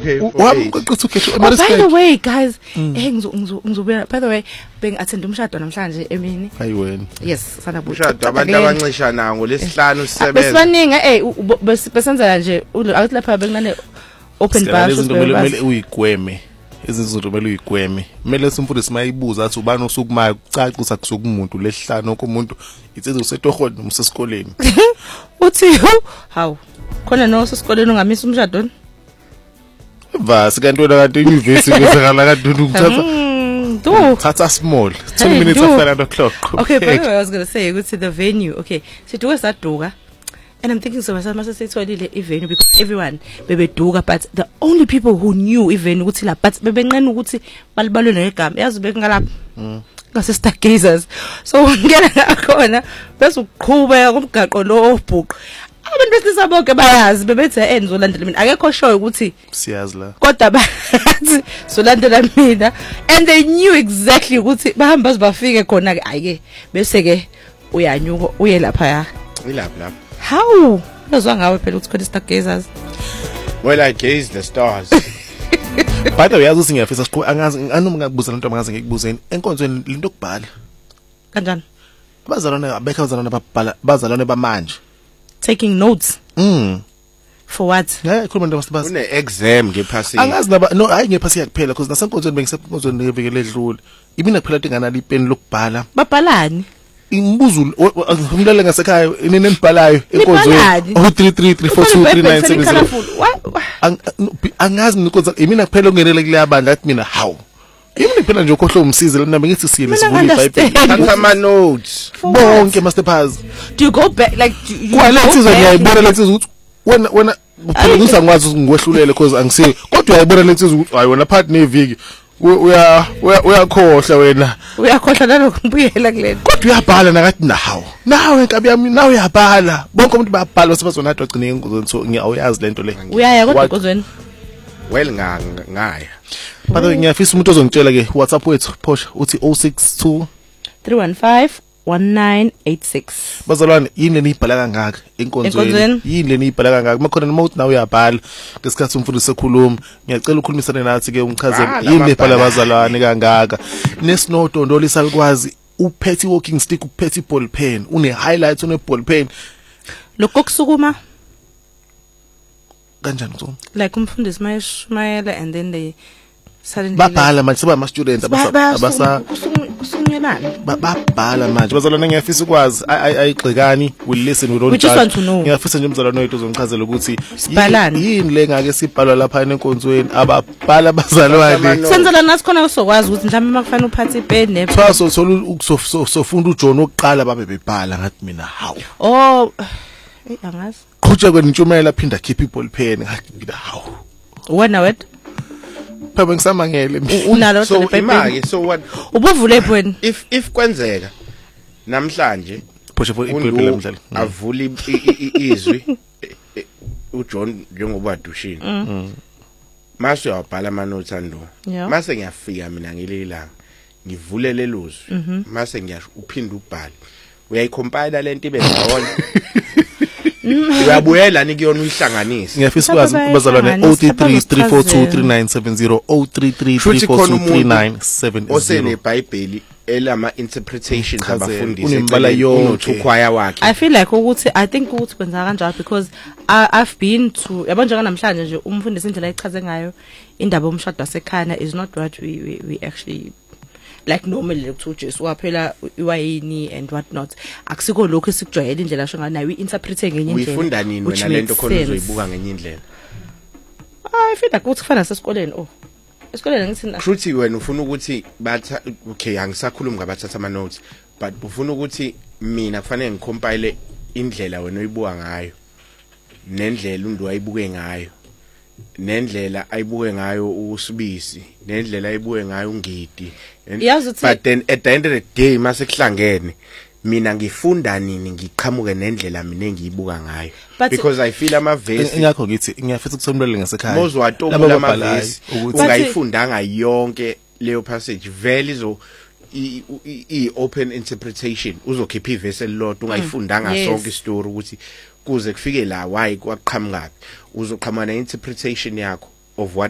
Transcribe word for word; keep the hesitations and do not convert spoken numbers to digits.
okay wamqoqisa ukhetho Oh, by the way guys eh ngizobela by the way beng attend umshado namhlanje emini hayi wena yes sana umshado abantu abancisha na ngolesihlanu sisebenza besibaningi eh besenzela nje awuthi lapha bekunane open bar kumele uyigweme izinto kumele uyigweme kumele simfundisi mayibuza athi ubani osukumayo kucacisa kusokumuntu lesihlanu komuntu itsenze usetohoni umsesikoleni uthi how khona no sesikoleni ungamisa umshado vasi kanti wena kanti university kwenzakala kanti ukuthatha do thatha small two minutes after nine o'clock okay but I was going to say ukuthi the venue okay siduka saduka and I'm thinking so myself mase sitholile ivenue because everyone bebeduka but the only people who knew ivenue ukuthi la but bebenqena ukuthi balibalwe negama yazi bekungalapha ngase stargazers so ngena khona bese uqhubeka kumgaqo lo obhuqo abantu besilisa bonke bayazi bebethe enzo landela mina akekho sure ukuthi siyazi la kodwa bathi so landela mina and they knew exactly ukuthi bahamba bazibafike khona ke ayike bese ke uyanyuka uye lapha ya ilapha lapha how uzwa ngawe phela ukuthi khona stargazers well I gaze the stars by the way yazi singiyafisa siqhubeka angazi anoma ngakubuza lento angazi ngikubuzeni enkonzweni lento okubhala kanjani bazalwane abekho bazalwane babhala bazalwane bamanje taking notes mm for what yeah khuluma nto basibasa une exam ngephasi angazi naba no hayi ngephasi yakuphela because nasenkonzweni bengisekonzweni neveke ledlule ibina kuphela tingana lipeni lokubhala babhalani imbuzo umlale ngasekhaya inene nibhalayo enkonzweni oh three three three four two three nine seven zero angazi nikonza imina kuphela ungenele kule abandla athi mina how Even phela nje ukhohlo umsize lena ngithi siyile sivula iBhayibheli. Thatha ama notes. Bonke master pass. Do you go back like do you Kwalethi ngiyayibona lethi ukuthi wena wena phela ngizangwazi ngikwehlulele because angisiyo. Kodwa uyayibona lethi ukuthi hayi wena part neviki uya uyakhohla wena. Uyakhohla nalokho ngibuyela kulena. Kodwa uyabhala nakathi nawo. Nawe nkabi yami nawe uyabhala. Bonke umuntu bayabhala basebazona nathi agcine engozweni so ngiyawazi lento le. Uyaya kodwa ngozweni. Well nga ngaya. Batho ngiyafisa umuntu ozongitshela ke WhatsApp wethu Phosha uthi oh six two three one five one nine eight six. Bazalwane yini lenibhala kangaka enkonzweni yini lenibhala kangaka makhona noma uthi nawe uyabhala ngesikhathi umfundisi ekhuluma ngiyacela ukukhulumisana nathi ke umchazele yini lebhala bazalwane kangaka nesinodo ndolisa likwazi uphethe walking stick uphethe ball pen une highlights une ball pen lokho kusukuma kanjani so like umfundisi mayishmayela and then they suddenly babhala manje seba ama students abasa kusunyelana babhala manje bazalwane ngiyafisa ukwazi ayigxikani will listen we don't judge ngiyafisa nje umzalwane wethu uzongichazela ukuthi yini le ngake sibhalwa lapha enkonzweni ababhala abazalwane senzela nathi khona usokwazi ukuthi mhlawumbe makufanele uphathe ipen ne so so sofunda uJohn oqala babe bebhala ngathi mina how oh hey angazi qhutshwa kwentshumayela phinda keep iball pen ngathi mina how wena wet phaba ngisamangele unalo so imake so what ubuvule ipen if if kwenzeka namhlanje Phosha for iBhayibheli lamhlanje avula izwi uJohn njengoba adushini mase uyabhala ama notes ando mase ngiyafika mina ngelilanga ngivule lelozwi mase ngiyasho uphinda ubhale uyayicompile lento ibe ndawona uyabuyela nikuyona uyihlanganise ngiyafisa ukwazi bazalwane oh three three three four two three nine seven zero oh three three three four two three nine seven zero osene iBhayibheli elama interpretations abafundisi unimbala yonke ukhwaya wakhe I feel like ukuthi I think ukuthi kwenza kanjalo because I, I've been to yabo njenga namhlanje nje umfundisi indlela echaze ngayo indaba yomshado wasekhaya is not what we we, we actually like normally ukuthi Jesu waphela iwayini and what not akusiko lokho esikujwayele indlela asho ngayo we interpret ngenye indlela uyifunda nini wena lento khona uzoyibuka ngenye indlela I feel like ukuthi kufana sesikoleni oh esikoleni ngithi na futhi wena ufuna ukuthi batha okay angisakhulumi ngabathatha ama notes but ufuna ukuthi mina kufanele ngicompile indlela wena oyibuka ngayo nendlela uNdu ayibuke ngayo nendlela ayibuke ngayo uSibisi nendlela ayibuke ngayo uNgidi but then at the end of the day mase kuhlangene mina ngifunda nini ngiqhamuke nendlela mina engiyibuka ngayo because I feel ama verse ngakho ngithi ngiyafisa ukusomlele ngasekhaya mozwatomula ama verse ungayifundanga yonke leyo passage vele izo i open interpretation uzokhipha iverse elilodwa ungayifundanga sonke istory ukuthi kuze kufike la why kwaqhamuka uzoqhamana interpretation yakho of what